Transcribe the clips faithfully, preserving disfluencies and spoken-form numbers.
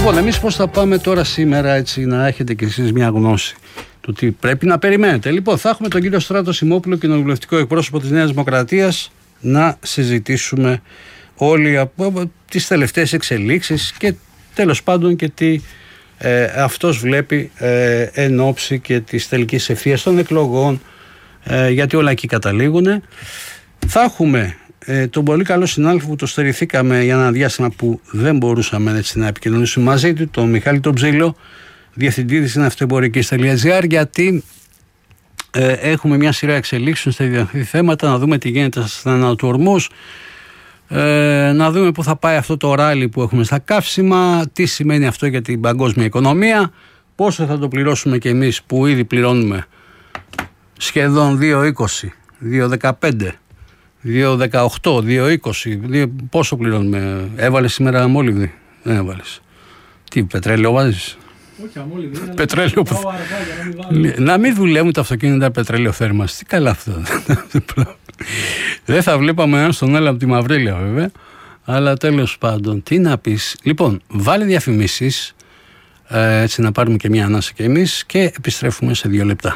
Λοιπόν, εμείς πώς θα πάμε τώρα σήμερα, έτσι να έχετε κι εσείς μια γνώση του τι πρέπει να περιμένετε. Λοιπόν, θα έχουμε τον κύριο Στράτο Σιμόπουλο, κοινοβουλευτικό εκπρόσωπο της Νέας Δημοκρατίας, να συζητήσουμε όλοι από τις τελευταίες εξελίξεις και τέλος πάντων και τι ε, αυτός βλέπει ε, εν ώψη και της τελικής ευθείας των εκλογών, ε, γιατί όλα εκεί καταλήγουν. Θα έχουμε ε, τον πολύ καλό συνάδελφο που το στερηθήκαμε για ένα διάστημα που δεν μπορούσαμε έτσι να επικοινωνήσουμε μαζί του, τον Μιχάλη τον Ψήλο, διευθυντή της ναυτοεμπορικής.gr, γιατί ε, έχουμε μια σειρά εξελίξεων στα διεθνή θέματα, να δούμε τι γίνεται στους ανατορμούς, ε, να δούμε πού θα πάει αυτό το ράλι που έχουμε στα καύσιμα, τι σημαίνει αυτό για την παγκόσμια οικονομία, πόσο θα το πληρώσουμε και εμείς που ήδη πληρώνουμε σχεδόν δύο είκοσι, δύο δεκαπέντε, δύο δεκαοκτώ, δύο είκοσι, πόσο πληρώνουμε? Έβαλες σήμερα μόλιβδη? Δεν έβαλες. Τι, πετρέλαιο βάζεις? Όχι, αμόλυβδη. Πετρέλαιο. Πάω αργά για να μην βάλω. Να μην δουλεύουν τα αυτοκίνητα πετρέλαιο θέρμανσης. Τι καλά αυτό. Δεν θα βλέπαμε έναν στον άλλο από τη Μαυρίλια βέβαια. Αλλά τέλος πάντων, τι να πεις. Λοιπόν, βάλε διαφημίσεις, ε, έτσι να πάρουμε και μια ανάσα και εμείς, και επιστρέφουμε σε δύο λεπτά.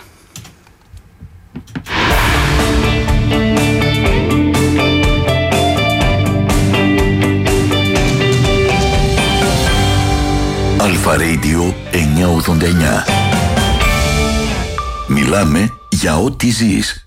Αλφα Radio εννιακόσια ογδόντα εννιά. Μιλάμε για ό,τι ζεις.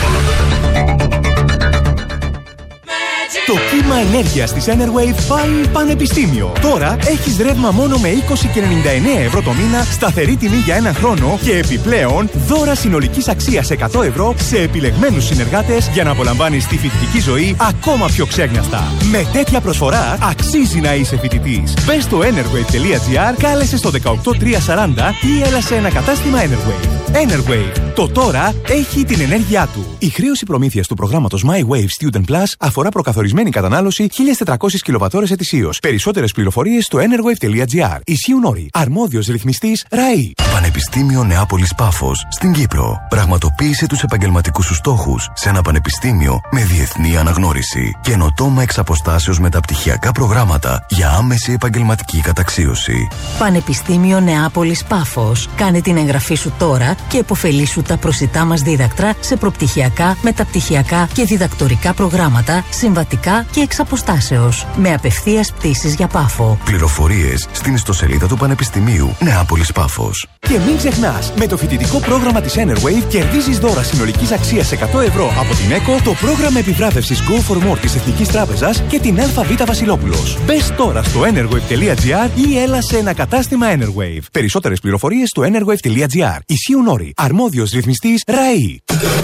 Το κύμα ενέργειας της Enerwave πάει πανεπιστήμιο. Τώρα έχεις ρεύμα μόνο με είκοσι και ενενήντα εννέα ευρώ το μήνα, σταθερή τιμή για ένα χρόνο και επιπλέον δώρα συνολικής αξίας εκατό ευρώ σε επιλεγμένους συνεργάτες για να απολαμβάνεις τη φοιτητική ζωή ακόμα πιο ξέγνιαστα. Με τέτοια προσφορά αξίζει να είσαι φοιτητής. Μπες στο enerwave.gr, κάλεσε στο δεκαοκτώ τριακόσια σαράντα ή έλα σε ένα κατάστημα Enerwave. Enerwave. Το τώρα έχει την ενέργειά του. Η χρέωση προμήθειας του προγράμματος My Wave Student Plus αφορά προκαθορισμένη κατανάλωση χίλιες τετρακόσιες κιλοβατόρες ετησίως. Περισσότερες πληροφορίες στο enerwave.gr. Ισχύουν όροι. Αρμόδιος ρυθμιστής ΡΑΗ. Πανεπιστήμιο Νεάπολης Πάφος στην Κύπρο. Πραγματοποίησε τους επαγγελματικούς σου στόχους σε ένα πανεπιστήμιο με διεθνή αναγνώριση. Καινοτόμα εξ αποστάσεως μεταπτυχιακά προγράμματα για άμεση επαγγελματική καταξίωση. Πανεπιστήμιο Νεάπολης Πάφος. Κάνε την εγγραφή σου τώρα και επωφελήσου τα προσιτά μας δίδακτρα σε προπτυχιακά, μεταπτυχιακά και διδακτορικά προγράμματα, συμβατικά και εξ αποστάσεως, με απευθείας πτήσεις για Πάφο. Πληροφορίες στην ιστοσελίδα του Πανεπιστημίου Νεάπολης Πάφος. Και μην ξεχνάς, με το φοιτητικό πρόγραμμα της Enerwave κερδίζεις δώρα συνολικής αξίας εκατό ευρώ από την ΕΚΟ, το πρόγραμμα επιβράβευσης Go for More της Εθνικής Τράπεζας και την ΑΒ Βασιλόπουλος. Μπες τώρα στο enerwave.gr ή έλα σε ένα κατάστημα Enerwave. Περισσότερες πληροφορίες στο enerwave.gr. Ισχύουν όροι. Αρμόδιος ρυθμιστής ΡΑΗ.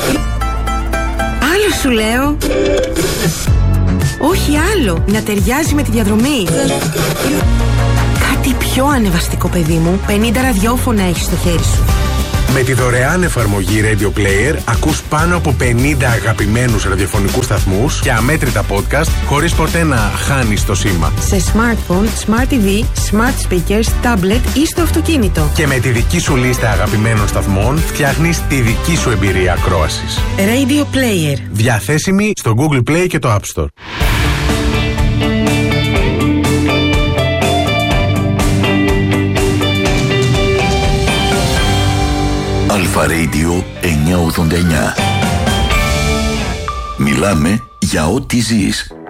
Άλλο σου λέω. Όχι άλλο. Να ταιριάζει με τη διαδρομή. Κάτι πιο ανεβαστικό, παιδί μου. πενήντα ραδιόφωνα έχεις στο χέρι σου. Με τη δωρεάν εφαρμογή Radio Player ακούς πάνω από πενήντα αγαπημένους ραδιοφωνικούς σταθμούς και αμέτρητα podcast χωρίς ποτέ να χάνεις το σήμα. Σε smartphone, smart τι βι, smart speakers, tablet ή στο αυτοκίνητο. Και με τη δική σου λίστα αγαπημένων σταθμών φτιάχνεις τη δική σου εμπειρία ακρόασης. Radio Player. Διαθέσιμη στο Google Play και το App Store. Αλφα Radio εννιακόσια ογδόντα εννιά. Μιλάμε για ό,τι ζεις.